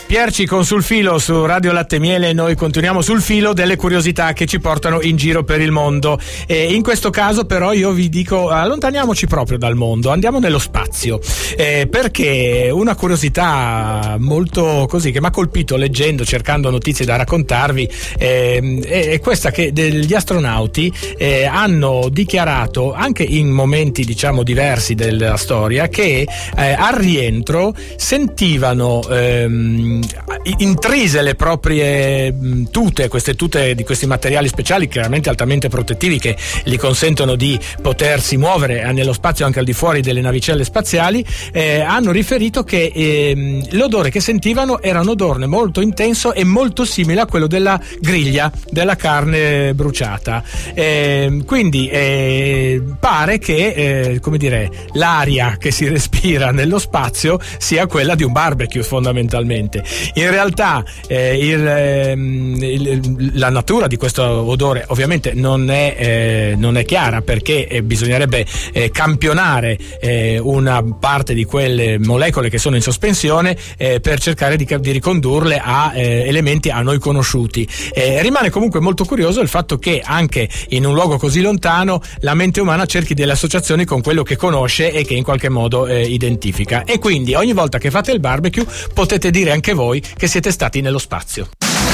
Pierci con Sul Filo su Radio Latte Miele. Noi continuiamo sul filo delle curiosità che ci portano in giro per il mondo. In questo caso però io vi dico, allontaniamoci proprio dal mondo, andiamo nello spazio, perché una curiosità molto così che mi ha colpito leggendo, cercando notizie da raccontarvi, è questa, che degli astronauti hanno dichiarato, anche in momenti diciamo diversi della storia, che al rientro sentivano intrise le proprie tute, queste tute di questi materiali speciali chiaramente altamente protettivi che gli consentono di potersi muovere nello spazio anche al di fuori delle navicelle spaziali. Hanno riferito che l'odore che sentivano era un odore molto intenso e molto simile a quello della griglia, della carne bruciata. Quindi pare che come dire, l'aria che si respira nello spazio sia quella di un barbecue fondamentalmente. In realtà la natura di questo odore ovviamente non è chiara, perché bisognerebbe campionare una parte di quelle molecole che sono in sospensione per cercare di ricondurle a elementi a noi conosciuti. Rimane comunque molto curioso il fatto che anche in un luogo così lontano la mente umana cerchi delle associazioni con quello che conosce e che in qualche modo identifica, e quindi ogni volta che fate il barbecue potete dire anche voi che siete stati nello spazio.